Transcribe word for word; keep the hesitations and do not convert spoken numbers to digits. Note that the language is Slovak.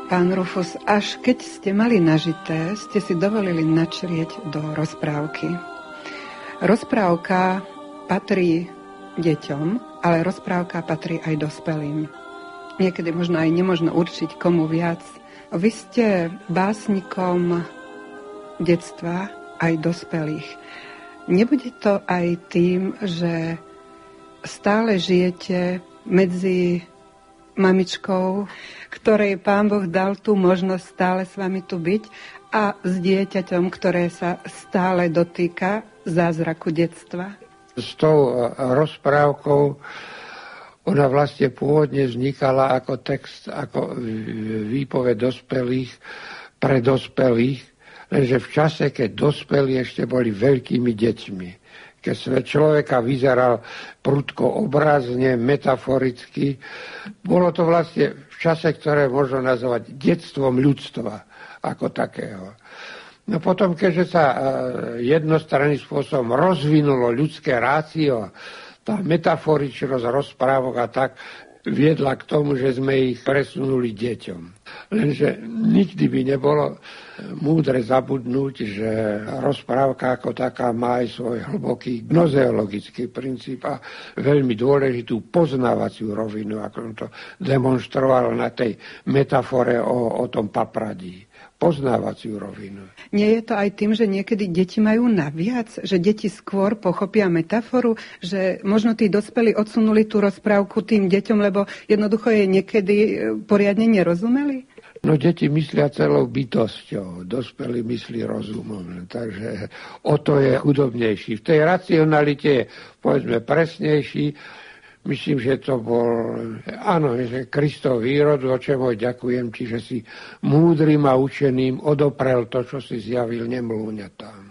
Pán Rufus, až keď ste mali nažité, ste si dovolili načrieť do rozprávky. Rozprávka patrí deťom, ale rozprávka patrí aj dospelým. Niekedy možno aj nemožno určiť, komu viac. Vy ste básnikom detstva aj dospelých. Nebude to aj tým, že stále žijete medzi mamičkou, ktorej Pán Boh dal tú možnosť stále s vami tu byť, a s dieťaťom, ktoré sa stále dotýka zázraku detstva? S tou rozprávkou ona vlastne pôvodne vznikala ako text, ako výpoveď dospelých pre dospelých, lenže v čase, keď dospelí ešte boli veľkými deťmi. Keď svet človeka vyzeral prudko obrazne, metaforicky. Bolo to vlastne v čase, ktoré možno nazvať detstvom ľudstva ako takého. No potom, keďže sa jednostranným spôsobom rozvinulo ľudské rácio, tá metaforičnosť rozprávok a tak viedla k tomu, že sme ich presunuli deťom. Lenže nikdy by nebolo múdre zabudnúť, že rozprávka ako taká má aj svoj hlboký gnozeologický princíp a veľmi dôležitú poznávaciu rovinu, ako on to demonstroval na tej metafore o, o tom papradí. Poznávaciu rovinu. Nie je to aj tým, že niekedy deti majú naviac? Že deti skôr pochopia metaforu? Že možno tí dospelí odsunuli tú rozprávku tým deťom, lebo jednoducho je niekedy poriadne nerozumeli? No deti myslia celou bytosťou, dospelí myslí rozumom. Takže o to je chudobnejší. V tej racionalite je, povedzme, presnejší. Myslím, že to bol, áno, že Kristov výrod, o čom ho ďakujem, čiže si múdrym a učeným odoprel to, čo si zjavil nemlúňatám.